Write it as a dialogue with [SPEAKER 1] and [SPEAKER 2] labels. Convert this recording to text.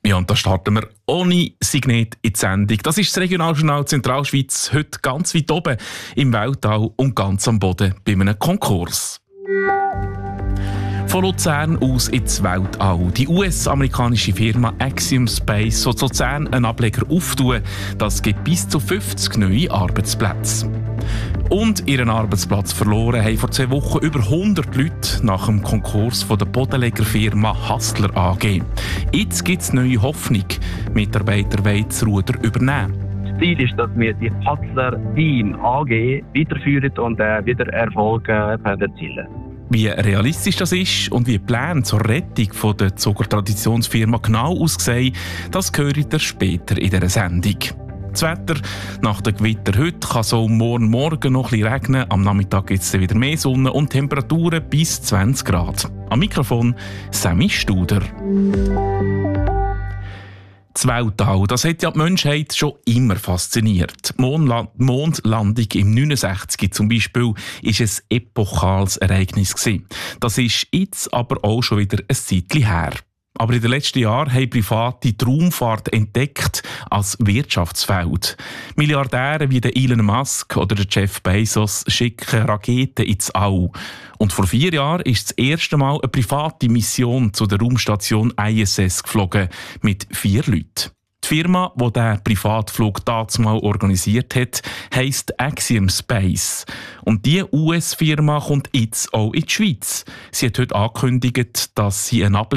[SPEAKER 1] Ja, und da starten wir ohne Signet in die Sendung. Das ist das Regionaljournal Zentralschweiz, heute ganz weit oben im Weltall und ganz am Boden bei einem Konkurs. Von Luzern aus ins Weltall. Die US-amerikanische Firma Axiom Space soll Luzern einen Ableger auftun. Das gibt bis zu 50 neue Arbeitsplätze. Und ihren Arbeitsplatz verloren haben vor 2 Wochen über 100 Leute nach dem Konkurs von der Bodenlegerfirma Hassler AG. Jetzt gibt es neue Hoffnung. Mitarbeiter wollen das Ruder übernehmen.
[SPEAKER 2] Das Ziel ist, dass wir die Hassler Team AG weiterführen und wieder Erfolg erzielen.
[SPEAKER 1] Wie realistisch das ist und wie die Pläne zur Rettung von der Zuckertraditionsfirma genau aussehen, das hören ihr später in dieser Sendung. Das Wetter: nach dem Gewitter heute kann es auch morgen noch ein bisschen regnen. Am Nachmittag gibt es wieder mehr Sonne und Temperaturen bis 20 Grad. Am Mikrofon Sammy Studer. Das Weltall, das hat ja die Menschheit schon immer fasziniert. Die Mondlandung im 69 zum Beispiel ist ein epochales Ereignis gewesen. Das ist jetzt aber auch schon wieder ein Zeitchen her. Aber in den letzten Jahren haben Private die Raumfahrt entdeckt als Wirtschaftsfeld. Milliardäre wie der Elon Musk oder der Jeff Bezos schicken Raketen ins All. Und vor 4 Jahren ist das erste Mal eine private Mission zu der Raumstation ISS geflogen mit 4 Leuten. Die Firma, die diesen Privatflug damals organisiert hat, heisst Axiom Space. Und diese US-Firma kommt jetzt auch in die Schweiz. Sie hat heute angekündigt, dass sie einen